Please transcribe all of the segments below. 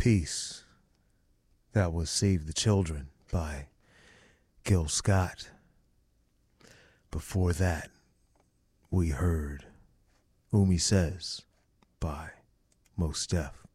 Peace. That was Save the Children by Gil Scott. Before that, we heard Umi Says by Mos Def.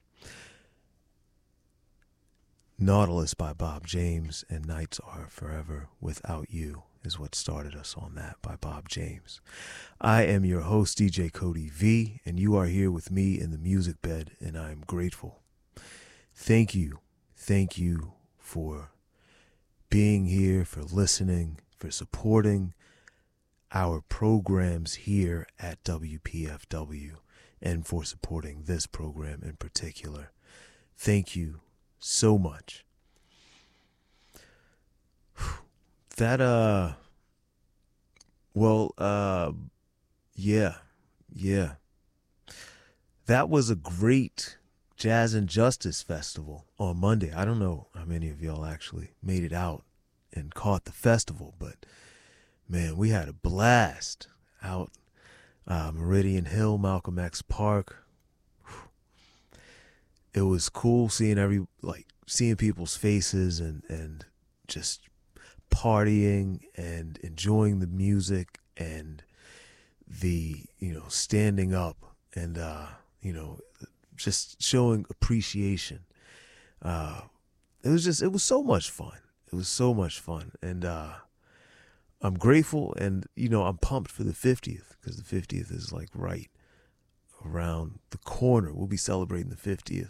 Nautilus by Bob James and Nights Are Forever Without You is what started us on that by Bob James. I am your host, DJ Cody V, and you are here with me in the music bed, and I am grateful. Thank you for being here, for listening, for supporting our programs here at WPFW, and for supporting this program in particular. Thank you so much. Yeah. That was a great Jazz and Justice Festival on Monday. I don't know how many of y'all actually made it out and caught the festival, but man, we had a blast out Meridian Hill, Malcolm X Park. It was cool seeing seeing people's faces and just partying and enjoying the music and the, standing up and, just showing appreciation. It was so much fun. It was so much fun. And I'm grateful and, I'm pumped for the 50th because the 50th is like right around the corner. We'll be celebrating the 50th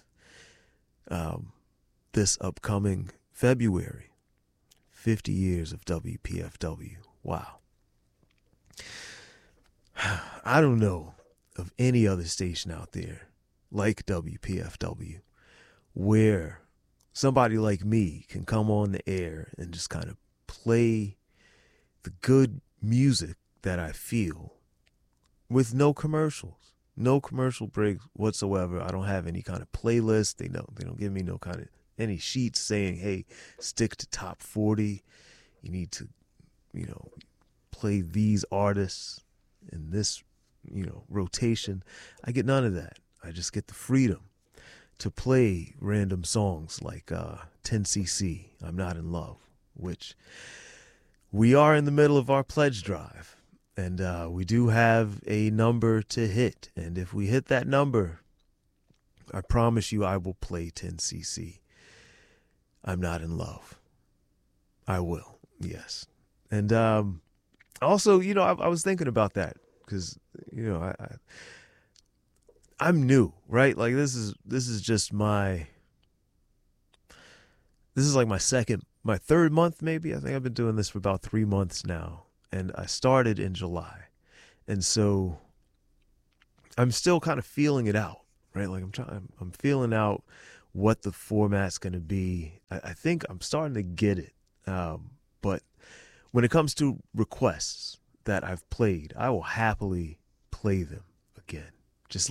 this upcoming February. 50 years of WPFW. Wow. I don't know of any other station out there like WPFW where somebody like me can come on the air and just kind of play the good music that I feel with no commercials, no commercial breaks whatsoever. I don't have any kind of playlist. They don't give me no kind of any sheets saying, hey, stick to top 40. You need to, play these artists in this, rotation. I get none of that. I just get the freedom to play random songs like 10cc, I'm Not in Love, which we are in the middle of our pledge drive. And we do have a number to hit. And if we hit that number, I promise you I will play 10cc. I'm Not in Love. I will, yes. And also, I was thinking about that because, I'm new, right? Like this is just this is like my third month maybe. I think I've been doing this for about 3 months now. And I started in July. And so I'm still kind of feeling it out, right? Like I'm feeling out what the format's going to be. I think I'm starting to get it. But when it comes to requests that I've played, I will happily play them again. Just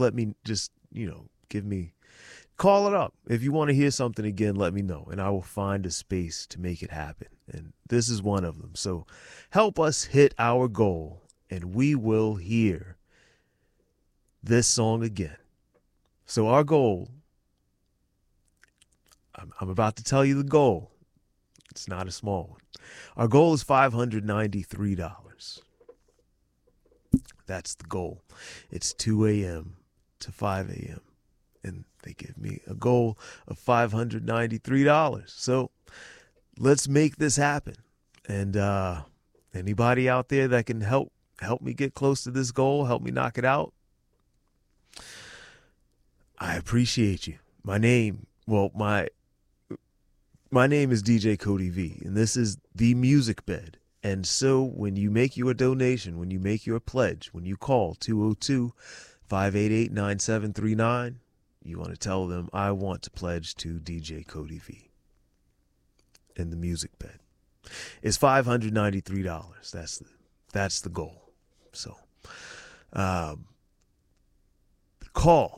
call it up. If you want to hear something again, let me know, and I will find a space to make it happen. And this is one of them. So help us hit our goal, and we will hear this song again. So our goal, I'm about to tell you the goal. It's not a small one. Our goal is $593. That's the goal. It's 2 a.m. to 5 a.m. And they give me a goal of $593. So let's make this happen. And anybody out there that can help me get close to this goal, help me knock it out, I appreciate you. My name is DJ Cody V, and this is The Music Bed. And so when you make your donation, when you make your pledge, when you call 202-588-9739, you want to tell them, I want to pledge to DJ Cody V in The Music Bed. It's $593. That's the goal. So call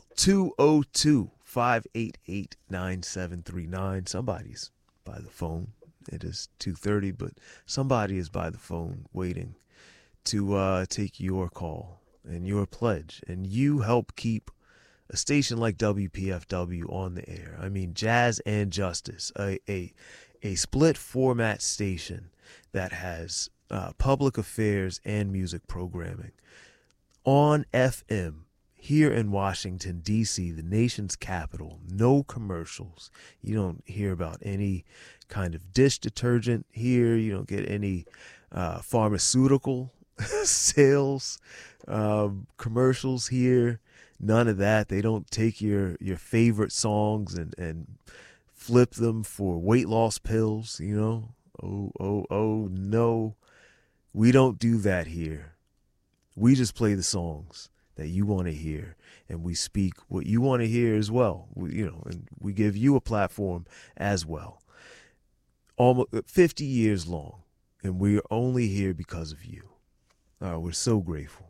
202-588-9739. Somebody's by the phone. It is 2:30, but somebody is by the phone waiting to take your call and your pledge, and you help keep a station like WPFW on the air. I mean, Jazz and Justice, a split format station that has public affairs and music programming on FM here in Washington, D.C., the nation's capital. No commercials. You don't hear about any kind of dish detergent here. You don't get any pharmaceutical sales commercials here. None of that. They don't take your favorite songs and flip them for weight loss pills, you know. Oh, no. We don't do that here. We just play the songs that you want to hear, and we speak what you want to hear as well. And we give you a platform as well. Almost 50 years long, and we're only here because of you. We're so grateful.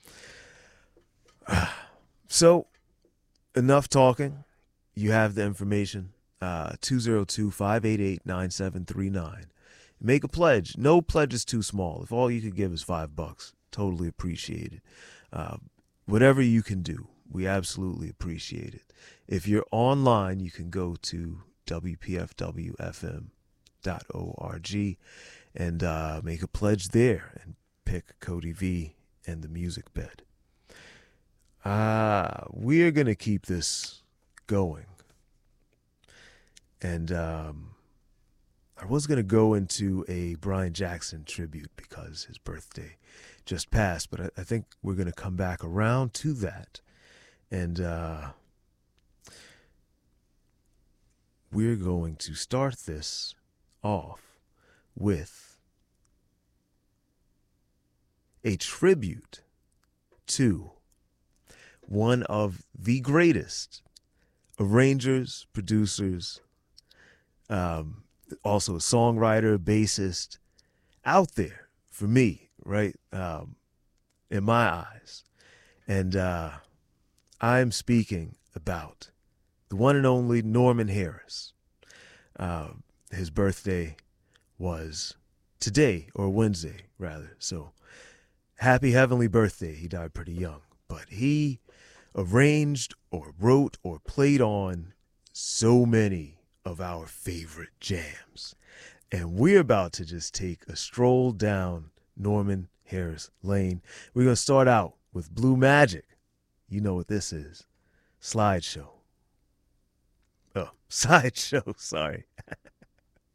So, enough talking. You have the information. 202-588-9739. Make a pledge. No pledge is too small. If all you could give is $5, totally appreciate it. Whatever you can do, we absolutely appreciate it. If you're online, you can go to WPFWFM.org and make a pledge there and pick Cody V and the Music Bed. We're going to keep this going. And I was going to go into a Brian Jackson tribute because his birthday just passed, but I think we're going to come back around to that. And we're going to start this off with a tribute to one of the greatest arrangers, producers, also a songwriter, bassist out there for me, right? In my eyes. And I'm speaking about the one and only Norman Harris. His birthday was today, or Wednesday, rather. So happy heavenly birthday. He died pretty young. But he arranged or wrote or played on so many of our favorite jams. And we're about to just take a stroll down Norman Harris Lane. We're going to start out with Blue Magic. You know what this is. Slideshow. Oh, Sideshow, sorry.